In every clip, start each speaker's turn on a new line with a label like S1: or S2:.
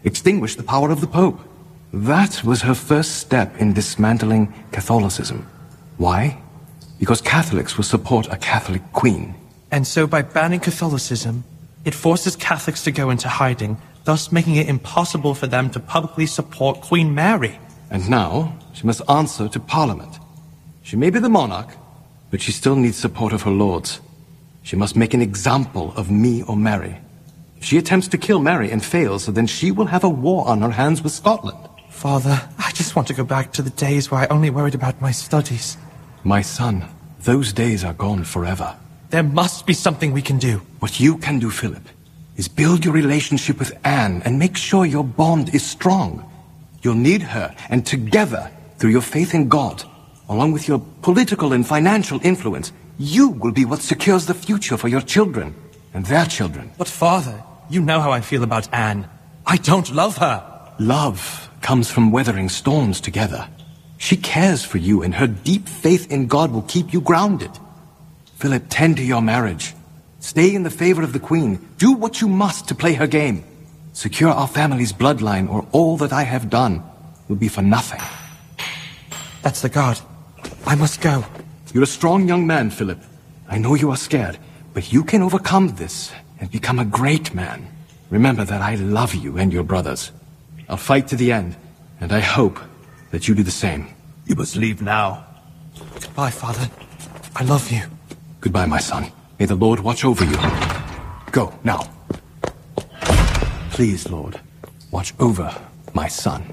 S1: extinguish the power of the Pope. That was her first step in dismantling Catholicism. Why? Because Catholics will support a Catholic queen.
S2: And so by banning Catholicism, it forces Catholics to go into hiding, thus making it impossible for them to publicly support Queen Mary.
S1: And now, she must answer to Parliament. She may be the monarch, but she still needs support of her lords. She must make an example of me or Mary. If she attempts to kill Mary and fails, then she will have a war on her hands with Scotland.
S2: Father, I just want to go back to the days where I only worried about my studies.
S1: My son, those days are gone forever.
S2: There must be something we can do.
S1: What you can do, Philip, is build your relationship with Anne and make sure your bond is strong. You'll need her, and together, through your faith in God, along with your political and financial influence, you will be what secures the future for your children and their children.
S2: But Father, you know how I feel about Anne. I don't love her.
S1: Love comes from weathering storms together. She cares for you, and her deep faith in God will keep you grounded. Philip, tend to your marriage. Stay in the favor of the Queen. Do what you must to play her game. Secure our family's bloodline, or all that I have done will be for nothing.
S2: That's the guard. I must go.
S1: You're a strong young man, Philip. I know you are scared, but you can overcome this and become a great man. Remember that I love you and your brothers. I'll fight to the end, and I hope that you do the same.
S3: You must leave now.
S2: Goodbye, Father. I love you.
S1: Goodbye, my son. May the Lord watch over you. Go, now. Please, Lord, watch over my son.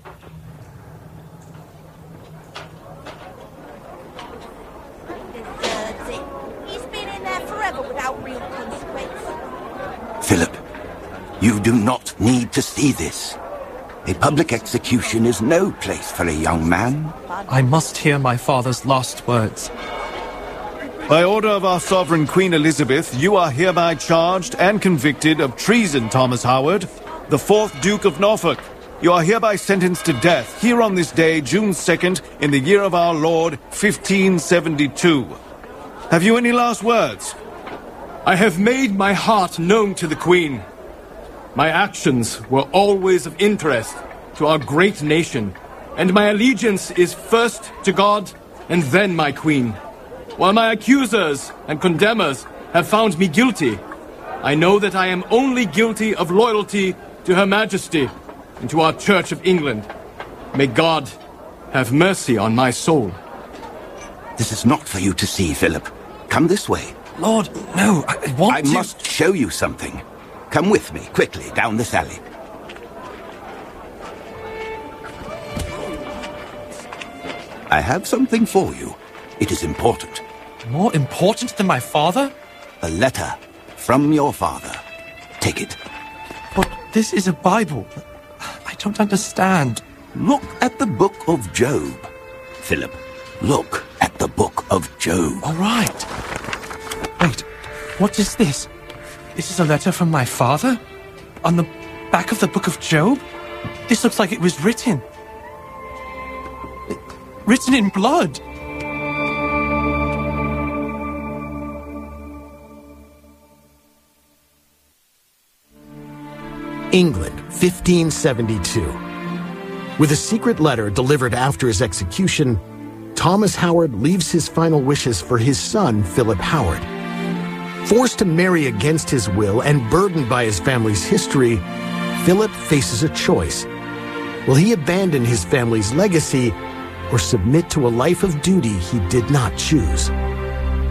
S4: He's been in there forever without real consequence.
S5: Philip, you do not need to see this. A public execution is no place for a young man.
S2: I must hear my father's last words.
S6: By order of our sovereign Queen Elizabeth, you are hereby charged and convicted of treason, Thomas Howard, the 4th Duke of Norfolk. You are hereby sentenced to death here on this day, June 2nd, in the year of our Lord, 1572. Have you any last words?
S1: I have made my heart known to the Queen. My actions were always of interest to our great nation, and my allegiance is first to God and then my Queen. While my accusers and condemners have found me guilty, I know that I am only guilty of loyalty to Her Majesty and to our Church of England. May God have mercy on my soul.
S5: This is not for you to see, Philip. Come this way.
S2: Lord, no, I want to...
S5: I must show you something. Come with me, quickly, down this alley. I have something for you. It is important.
S2: More important than my father?
S5: A letter from your father. Take it.
S2: But this is a Bible. I don't understand.
S5: Look at the book of Job. Philip, look at the book of Job.
S2: All right. Wait, what is this? This is a letter from my father? On the back of the book of Job? This looks like it was written. Written in blood.
S7: England, 1572. With a secret letter delivered after his execution, Thomas Howard leaves his final wishes for his son, Philip Howard. Forced to marry against his will and burdened by his family's history, Philip faces a choice. Will he abandon his family's legacy or submit to a life of duty he did not choose?